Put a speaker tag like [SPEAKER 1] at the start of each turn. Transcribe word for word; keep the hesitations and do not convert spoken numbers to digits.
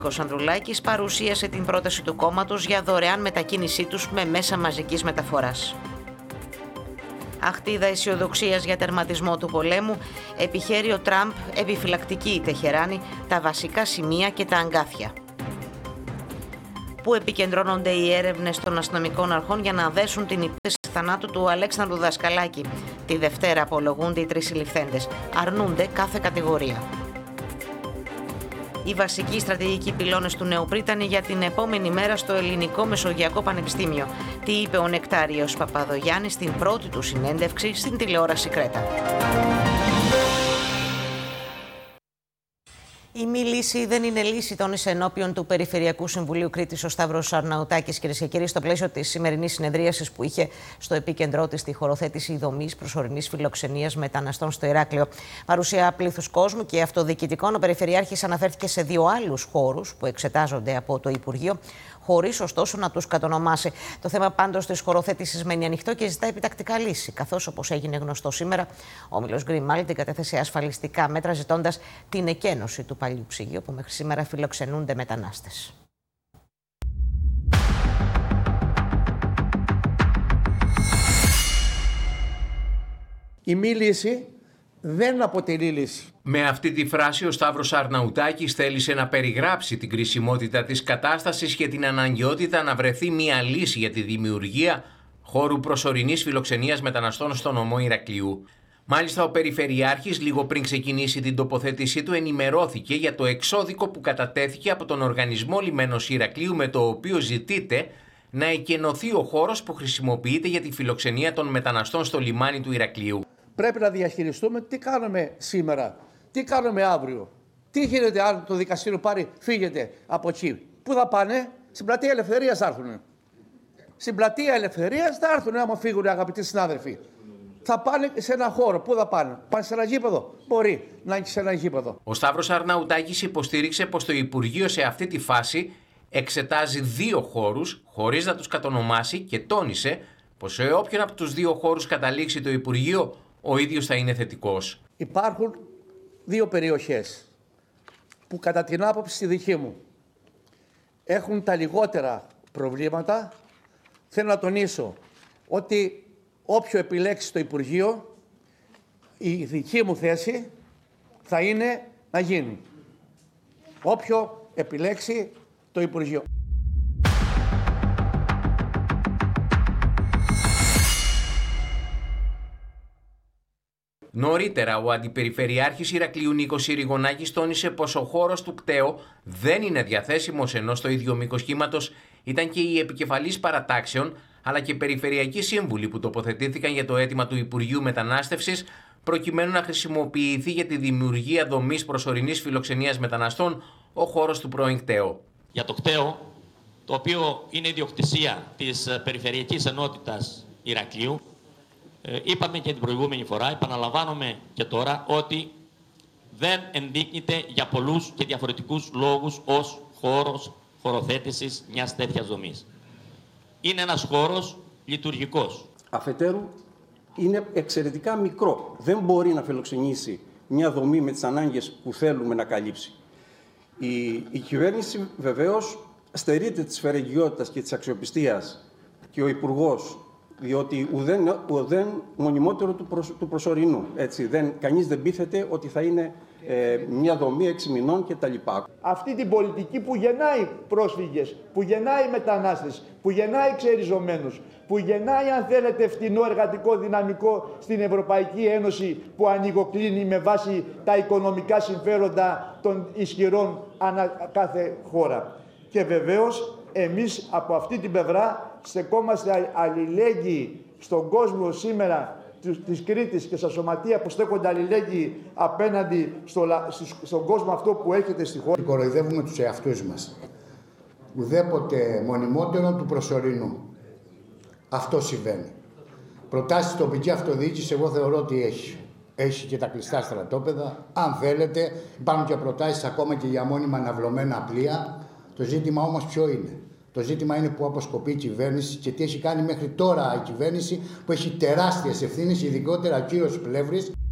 [SPEAKER 1] Ο Ανδρουλάκης παρουσίασε την πρόταση του κόμματος για δωρεάν μετακίνησή τους με μέσα μαζικής μεταφοράς. Αχτίδα αισιοδοξίας για τερματισμό του πολέμου, επιχαίρει ο Τραμπ επιφυλακτική η Τεχεράνη, τα βασικά σημεία και τα αγκάθια. Πού επικεντρώνονται οι έρευνες των αστυνομικών αρχών για να δέσουν την υπόθεση θανάτου του Αλέξανδρου Δασκαλάκη. Τη Δευτέρα απολογούνται οι τρεις συλληφθέντες. Αρνούνται κάθε κατηγορία. Οι βασικοί στρατηγικοί πυλώνες του Νεοπρίτανη για την επόμενη μέρα στο Ελληνικό Μεσογειακό Πανεπιστήμιο. Τι είπε ο Νεκτάριος Παπαδογιάννης στην πρώτη του συνέντευξη στην τηλεόραση Κρέτα. Η μη λύση δεν είναι λύση, τόνισε ενώπιον του Περιφερειακού Συμβουλίου Κρήτης ο Σταύρος Αρναουτάκης, κυρίες και κύριοι, στο πλαίσιο της σημερινής συνεδρίασης που είχε στο επίκεντρό της τη χωροθέτηση δομής προσωρινής φιλοξενίας μεταναστών στο Ηράκλειο. Παρουσία πλήθους κόσμου και αυτοδιοικητικών, ο Περιφερειάρχης αναφέρθηκε σε δύο άλλους χώρους που εξετάζονται από το Υπουργείο, χωρίς ωστόσο να τους κατονομάσει. Το θέμα πάντως της χωροθέτησης μένει ανοιχτό και ζητά επιτακτικά λύση, καθώς, όπως έγινε γνωστό σήμερα, ο όμιλος Γκριμάλτιν κατέθεσε ασφαλιστικά μέτρα ζητώντας την εκένωση του παλιού ψυγείου που μέχρι σήμερα φιλοξενούνται μετανάστες.
[SPEAKER 2] Η μη λύση δεν αποτελεί λύση.
[SPEAKER 3] Με αυτή τη φράση ο Σταύρος Αρναουτάκης θέλησε να περιγράψει την κρισιμότητα της κατάστασης και την αναγκαιότητα να βρεθεί μια λύση για τη δημιουργία χώρου προσωρινής φιλοξενίας μεταναστών στο νομό Ηρακλείου. Μάλιστα, ο Περιφερειάρχης, λίγο πριν ξεκινήσει την τοποθέτησή του, ενημερώθηκε για το εξώδικο που κατατέθηκε από τον Οργανισμό Λιμένος Ηρακλείου, με το οποίο ζητείται να εκενωθεί ο χώρος που χρησιμοποιείται για τη φιλοξενία των μεταναστών στο λιμάνι του Ηρακλείου.
[SPEAKER 2] Πρέπει να διαχειριστούμε τι κάνουμε σήμερα, τι κάνουμε αύριο. Τι γίνεται αν το δικαστήριο πάρει, φύγετε από εκεί. Πού θα πάνε? Στην πλατεία Ελευθερίας θα έρθουν. Στην πλατεία Ελευθερίας θα έρθουν άμα φύγουν, αγαπητοί συνάδελφοι. Θα πάνε σε ένα χώρο. Πού θα πάνε? Πάνε σε ένα γήπεδο? Μπορεί να είναι σε ένα γήπεδο.
[SPEAKER 3] Ο Σταύρος Αρναουτάκης υποστήριξε πως το Υπουργείο σε αυτή τη φάση εξετάζει δύο χώρους χωρίς να τους κατονομάσει και τόνισε πως σε όποιον από τους δύο χώρους καταλήξει το Υπουργείο, ο ίδιος θα είναι θετικός.
[SPEAKER 2] Υπάρχουν δύο περιοχές που κατά την άποψη τη δική μου έχουν τα λιγότερα προβλήματα. Θέλω να τονίσω ότι όποιο επιλέξει το Υπουργείο, η δική μου θέση θα είναι να γίνει. Όποιο επιλέξει το Υπουργείο.
[SPEAKER 3] Νωρίτερα, ο Αντιπεριφερειάρχης Ηρακλείου Νίκος Συριγωνάκης τόνισε πως ο χώρος του ΚΤΕΟ δεν είναι διαθέσιμος, ενώ στο ίδιο μήκος κύματος ήταν και οι επικεφαλής παρατάξεων αλλά και περιφερειακοί σύμβουλοι που τοποθετήθηκαν για το αίτημα του Υπουργείου Μετανάστευσης προκειμένου να χρησιμοποιηθεί για τη δημιουργία δομής προσωρινής φιλοξενίας μεταναστών ο χώρος του πρώην ΚΤΕΟ.
[SPEAKER 4] Για το ΚΤΕΟ, το οποίο είναι ιδιοκτησία της Περιφερειακής Ενότητας Ηρακλείου, είπαμε και την προηγούμενη φορά, επαναλαμβάνομαι και τώρα, ότι δεν ενδείκνυται για πολλούς και διαφορετικούς λόγους ως χώρος χωροθέτησης μιας τέτοιας δομής. Είναι ένας χώρος λειτουργικός.
[SPEAKER 5] Αφετέρου, είναι εξαιρετικά μικρό. Δεν μπορεί να φιλοξενήσει μια δομή με τις ανάγκες που θέλουμε να καλύψει. Η, η κυβέρνηση βεβαίως στερείται της φερεγγιότητας και της αξιοπιστίας και ο Υπουργός, διότι ουδέν, ουδέν μονιμότερο του, προσ, του προσωρινού. Έτσι, δεν, κανείς δεν πείθεται ότι θα είναι ε, μια δομή έξι μηνών κτλ.
[SPEAKER 6] Αυτή την πολιτική που γεννάει πρόσφυγες, που γεννάει μετανάστες, που γεννάει ξεριζωμένους, που γεννάει, αν θέλετε, φτηνό εργατικό δυναμικό στην Ευρωπαϊκή Ένωση, που ανοιγοκλίνει με βάση τα οικονομικά συμφέροντα των ισχυρών ανά κάθε χώρα. Και βεβαίως, εμείς από αυτή την πλευρά στεκόμαστε αλληλέγγυοι στον κόσμο σήμερα της Κρήτης και στα σωματεία που στέκονται αλληλέγγυοι απέναντι στο, στον κόσμο αυτό που έχετε στη χώρα.
[SPEAKER 7] Κοροϊδεύουμε τους εαυτούς μας. Ουδέποτε μονιμότερο του προσωρινού. Αυτό συμβαίνει. Προτάσεις τοπική αυτοδιοίκηση εγώ θεωρώ ότι έχει. Έχει και τα κλειστά στρατόπεδα. Αν θέλετε, υπάρχουν και προτάσεις ακόμα και για μόνιμα αναβλωμένα πλοία. Το ζήτημα όμως ποιο είναι? Το ζήτημα είναι που αποσκοπεί η κυβέρνηση και τι έχει κάνει μέχρι τώρα η κυβέρνηση, που έχει τεράστιες ευθύνες, ειδικότερα ο κύριος Πλεύρης.